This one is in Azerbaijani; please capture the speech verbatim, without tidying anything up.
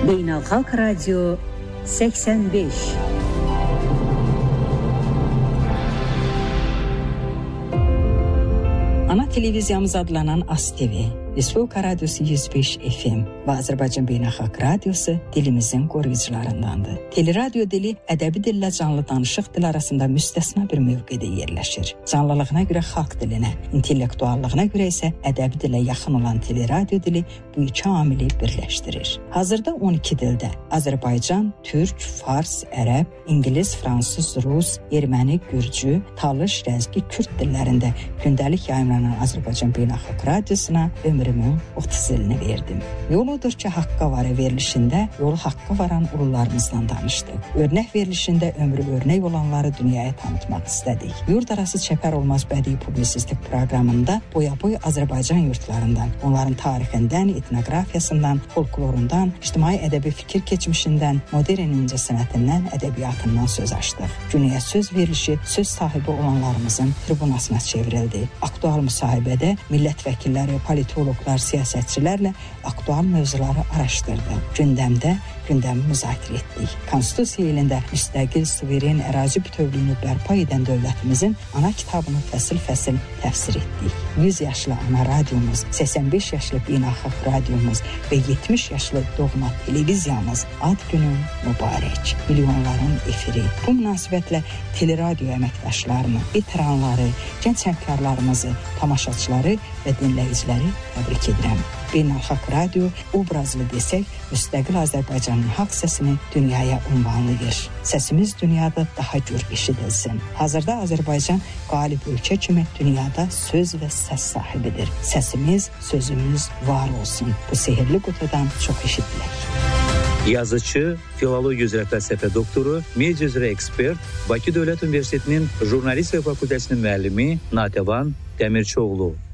Beynəlxalq Radio səksən beş. Ana televiziyamız adlanan A S T V, Respublika Radyosu yüz beş F M və Azərbaycan Beynəlxalq Radiosu dilimizin qoruyucularındandır. Teleradyo dili ədəbi dillə canlı danışıq dil arasında müstəsna bir mövqedə yerləşir. Canlılığına görə xalq dilinə, intellektuallığına görə isə ədəbi dilə yaxın olan teleradyo dili bu iki amili birləşdirir. Hazırda on iki dildə Azərbaycan, Türk, Fars, Ərəb, İngilis, Fransız, Rus, Erməni, Gürcü, Talış, Ləzgi, Kürd dillərində gündəlik yayımlanan Azərbaycan Beynəlxalq Radiosuna ömrümün otuz ilini verdim. Yoludur ki, haqqa varı verilişində yolu haqqa varan ulularımızdan danışdıq. Örnək verilişində ömrü örnək olanları dünyaya tanıtmaq istədik. Yurt arası çəpər olmaz bədii publisistik proqramında boya-boy Azərbaycan yurtlarından, onların tarixindən, etnoqrafiyasından, folklorundan, ictimai ədəbi fikir keçmişindən, modern incəsənətindən, ədəbiyyatından söz açdıq. Günəyə söz verilişi söz sahibi olanlarımızın tribunasına çevrildi. Aktual müsahibədə millət vəkilləri, politologlar, siyasətçilərlə aktual mövzuları araşdırdı. Gündəmdə gündəmi müzakirə etdik. Konstitusiya ilində müstəqil, suveren ərazi bütövlüyünü bərpa edən dövlətimizin ana kitabını fəsil-fəsil təfsir etdik. yüz yaşlı ana radiomuz, səksən beş yaşlı beynəlxalq radiomuz və yetmiş yaşlı doğma televiziyamız ad günün mübarək. Milyonların efiri. Bu münasibətlə teleradyo əməkdaşlarını, veteranları, gənc həmkarlarımızı, tamaşaçıları və dinləyiciləri təbrik edirəm. Beynəlxalq Radio obrazlı desək, müstəqil Azərbaycanın haqq səsini dünyaya ünvanlayır. Səsimiz dünyada daha gür eşidilsin. Hazırda Azərbaycan qalib ölkə kimi dünyada söz və səs sahibidir. Səsimiz, sözümüz var olsun. Bu sehirli qutudan çox eşidilək. Yazıcı, filologiya üzrə fəlsəfə doktoru, media üzrə ekspert, Bakı Dövlət Universitetinin jurnalistika fakültəsinin müəllimi Natəvan Dəmirçioğlu.